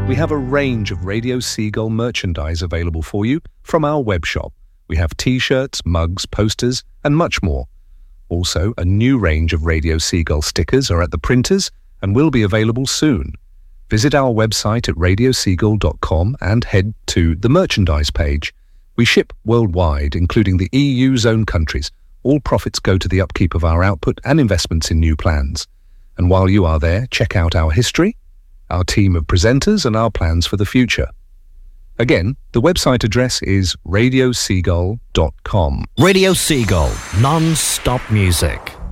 We have a range of Radio Seagull merchandise available for you from our web shop. We have t-shirts, mugs, posters, and much more. Also, a new range of Radio Seagull stickers are at the printers and will be available soon. Visit our website at radioseagull.com and head to the merchandise page. We ship worldwide, including the EU zone countries. All profits go to the upkeep of our output and investments in new plans. And while you are there, check out our history, our team of presenters, and our plans for the future. Again, the website address is radioseagull.com. Radio Seagull, non-stop music.